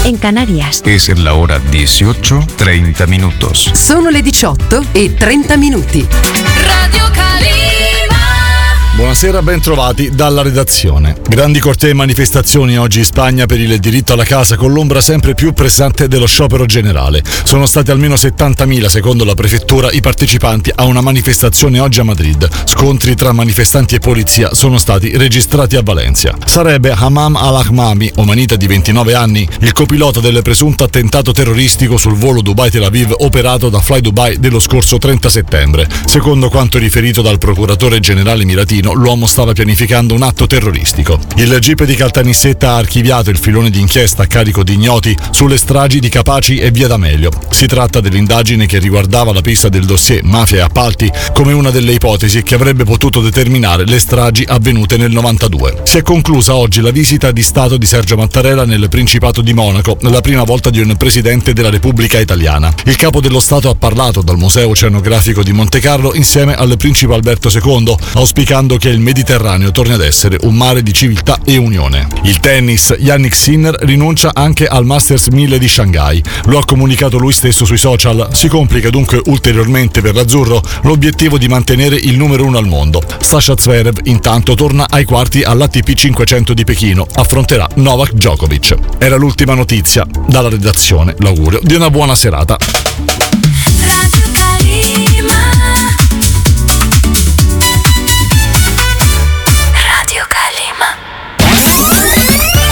en Canarias. Es la hora 18:30 minutos. Sono le 18:30. Radio Calima. Buonasera, ben trovati dalla redazione. Grandi cortei e manifestazioni oggi in Spagna per il diritto alla casa, con l'ombra sempre più pressante dello sciopero generale. Sono stati almeno 70.000, secondo la prefettura, i partecipanti a una manifestazione oggi a Madrid. Scontri tra manifestanti e polizia sono stati registrati a Valencia. Sarebbe Hamam al-Ahmami, omanita di 29 anni, il copilota del presunto attentato terroristico sul volo Dubai-Tel Aviv operato da Fly Dubai dello scorso 30 settembre. Secondo quanto riferito dal procuratore generale miratino, l'uomo stava pianificando un atto terroristico. Il GIP di Caltanissetta ha archiviato il filone d'inchiesta a carico di ignoti sulle stragi di Capaci e Via D'Amelio. Si tratta dell'indagine che riguardava la pista del dossier Mafia e Appalti come una delle ipotesi che avrebbe potuto determinare le stragi avvenute nel 92. Si è conclusa oggi la visita di Stato di Sergio Mattarella nel Principato di Monaco, la prima volta di un presidente della Repubblica Italiana. Il capo dello Stato ha parlato dal Museo Oceanografico di Montecarlo insieme al principe Alberto II, auspicando che il Mediterraneo torni ad essere un mare di civiltà e unione. Il tennis, Jannik Sinner rinuncia anche al Masters 1000 di Shanghai. Lo ha comunicato lui stesso sui social. Si complica dunque ulteriormente per l'azzurro l'obiettivo di mantenere il numero 1 al mondo. Sasha Zverev intanto torna ai quarti all'ATP 500 di Pechino. Affronterà Novak Djokovic. Era l'ultima notizia. Dalla redazione l'augurio di una buona serata.